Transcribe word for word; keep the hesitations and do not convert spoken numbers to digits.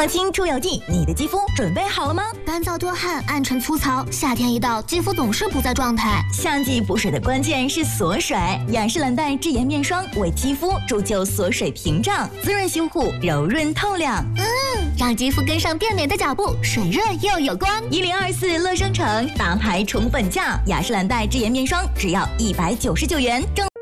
小青出游记，你的肌肤准备好了吗？ 干燥多汗、暗沉粗糙，夏天一到，肌肤总是不在状态。 夏季补水的关键是锁水，雅诗兰黛智妍面霜为肌肤铸就锁水屏障，滋润修护，柔润透亮。 嗯，让肌肤跟上变美的脚步，水润又有光。 一零二四乐生城大牌宠粉价，雅诗兰黛智妍面霜只要一百九十九元。